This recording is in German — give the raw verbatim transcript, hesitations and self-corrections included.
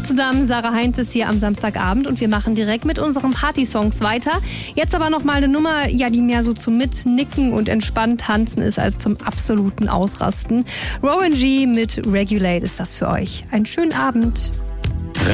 zusammen, Sarah Heinz ist hier am Samstagabend und wir machen direkt mit unseren Party-Songs weiter. Jetzt aber nochmal eine Nummer, ja, die mehr so zum Mitnicken und entspannt tanzen ist als zum absoluten Ausrasten. Rowan G. mit Regulate ist das für euch. Einen schönen Abend.